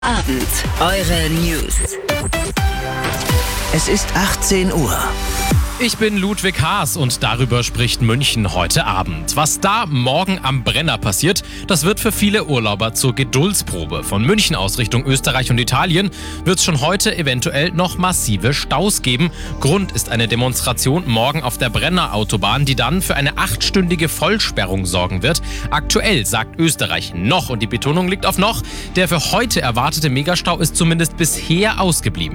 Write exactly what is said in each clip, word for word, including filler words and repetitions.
Abend, eure News. Es ist achtzehn Uhr. Ich bin Ludwig Haas und darüber spricht München heute Abend. Was da morgen am Brenner passiert, das wird für viele Urlauber zur Geduldsprobe. Von München aus Richtung Österreich und Italien wird es schon heute eventuell noch massive Staus geben. Grund ist eine Demonstration morgen auf der Brenner Autobahn, die dann für eine achtstündige Vollsperrung sorgen wird. Aktuell sagt Österreich noch, und die Betonung liegt auf noch, der für heute erwartete Megastau ist zumindest bisher ausgeblieben.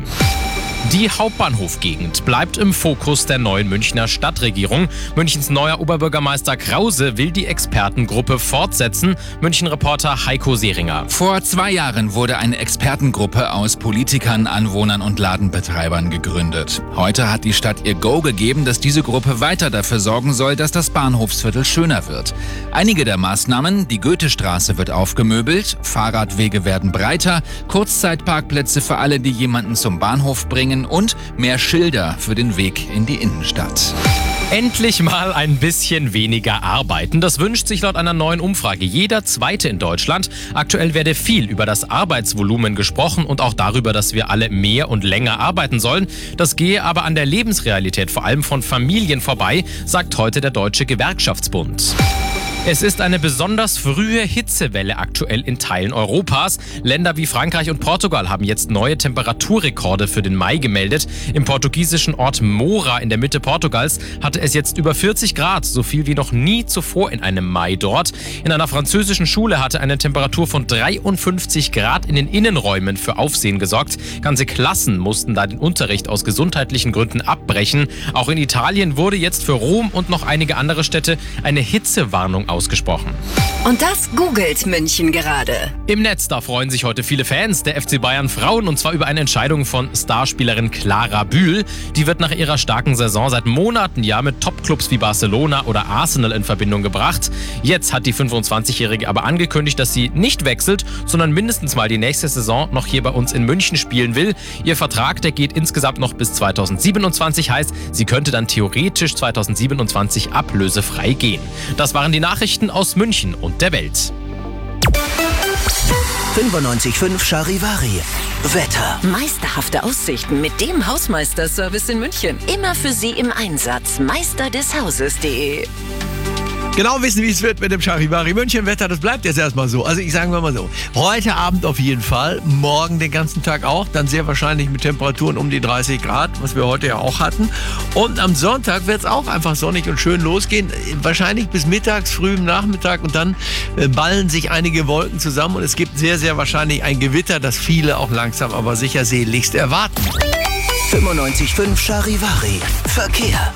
Die Hauptbahnhofgegend bleibt im Fokus der neuen Münchner Stadtregierung. Münchens neuer Oberbürgermeister Krause will die Expertengruppe fortsetzen. München-Reporter Heiko Seringer. Vor zwei Jahren wurde eine Expertengruppe aus Politikern, Anwohnern und Ladenbetreibern gegründet. Heute hat die Stadt ihr Go gegeben, dass diese Gruppe weiter dafür sorgen soll, dass das Bahnhofsviertel schöner wird. Einige der Maßnahmen: die Goethestraße wird aufgemöbelt, Fahrradwege werden breiter, Kurzzeitparkplätze für alle, die jemanden zum Bahnhof bringen, und mehr Schilder für den Weg in die Innenstadt. Endlich mal ein bisschen weniger arbeiten. Das wünscht sich laut einer neuen Umfrage jeder Zweite in Deutschland. Aktuell werde viel über das Arbeitsvolumen gesprochen und auch darüber, dass wir alle mehr und länger arbeiten sollen. Das gehe aber an der Lebensrealität, vor allem von Familien, vorbei, sagt heute der Deutsche Gewerkschaftsbund. Es ist eine besonders frühe Hitzewelle aktuell in Teilen Europas. Länder wie Frankreich und Portugal haben jetzt neue Temperaturrekorde für den Mai gemeldet. Im portugiesischen Ort Moura in der Mitte Portugals hatte es jetzt über vierzig Grad, so viel wie noch nie zuvor in einem Mai dort. In einer französischen Schule hatte eine Temperatur von dreiundfünfzig Grad in den Innenräumen für Aufsehen gesorgt. Ganze Klassen mussten da den Unterricht aus gesundheitlichen Gründen abbrechen. Auch in Italien wurde jetzt für Rom und noch einige andere Städte eine Hitzewarnung ausgesprochen. ausgesprochen. Und das googelt München gerade. Im Netz, da freuen sich heute viele Fans der F C Bayern Frauen, und zwar über eine Entscheidung von Starspielerin Clara Bühl. Die wird nach ihrer starken Saison seit Monaten ja mit Topclubs wie Barcelona oder Arsenal in Verbindung gebracht. Jetzt hat die fünfundzwanzigjährige aber angekündigt, dass sie nicht wechselt, sondern mindestens mal die nächste Saison noch hier bei uns in München spielen will. Ihr Vertrag, der geht insgesamt noch bis zweitausendsiebenundzwanzig, heißt, sie könnte dann theoretisch zweitausendsiebenundzwanzig ablösefrei gehen. Das waren die Nachrichten aus München und der Welt. fünfundneunzig Komma fünf Charivari. Wetter. Meisterhafte Aussichten mit dem Hausmeister-Service in München. Immer für Sie im Einsatz. meister des hauses punkt de. Genau wissen, wie es wird mit dem Charivari München Wetter, das bleibt jetzt erstmal so. Also ich sage mal so, heute Abend auf jeden Fall, morgen den ganzen Tag auch, dann sehr wahrscheinlich mit Temperaturen um die dreißig Grad, was wir heute ja auch hatten. Und am Sonntag wird es auch einfach sonnig und schön losgehen, wahrscheinlich bis mittags, früh im Nachmittag, und dann äh, ballen sich einige Wolken zusammen und es gibt sehr, sehr wahrscheinlich ein Gewitter, das viele auch langsam aber sicher sehnlichst erwarten. fünfundneunzig Komma fünf Charivari. Verkehr.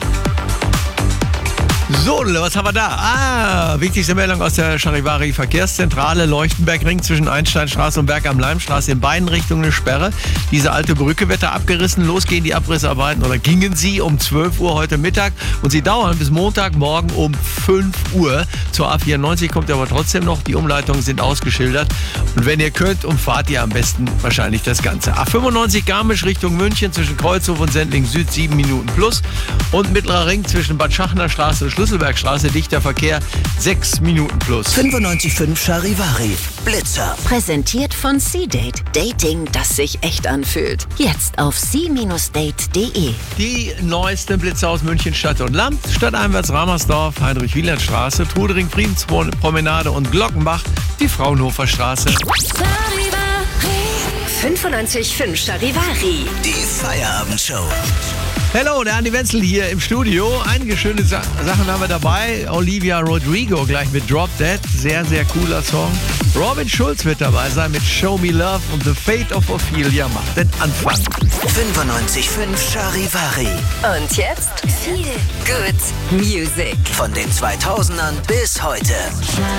So, was haben wir da? Ah, wichtigste Meldung aus der Charivari Verkehrszentrale. Leuchtenbergring zwischen Einsteinstraße und Berg am Leimstraße, in beiden Richtungen eine Sperre. Diese alte Brücke wird da abgerissen. Los gehen die Abrissarbeiten, oder gingen sie um zwölf Uhr heute Mittag, und sie dauern bis Montagmorgen um fünf Uhr. Zur A vierundneunzig kommt aber trotzdem noch. Die Umleitungen sind ausgeschildert. Und wenn ihr könnt, umfahrt ihr am besten wahrscheinlich das Ganze. A fünfundneunzig Garmisch Richtung München zwischen Kreuzhof und Sendling Süd sieben Minuten plus. Und Mittlerer Ring zwischen Bad Schachner Straße und Schlüsselbergstraße, dichter Verkehr, sechs Minuten plus. fünfundneunzig Komma fünf Charivari. Blitzer. Präsentiert von C-Date. Dating, das sich echt anfühlt. Jetzt auf c Bindestrich date punkt de. Die neuesten Blitzer aus München Stadt und Land. Stadteinwärts Ramersdorf, Heinrich-Wieland-Straße, Trudering, Friedenspromenade und Glockenbach, die Fraunhofer Straße. fünfundneunzig Komma fünf Charivari. Die Feierabendshow. Hallo, der Andi Wenzel hier im Studio. Einige schöne Sa- Sachen haben wir dabei. Olivia Rodrigo gleich mit Drop Dead. Sehr, sehr cooler Song. Robin Schulz wird dabei sein mit Show Me Love, und The Fate of Ophelia macht den Anfang. fünfundneunzig Komma fünf Charivari. Und jetzt viel Good Music. Von den zweitausendern bis heute.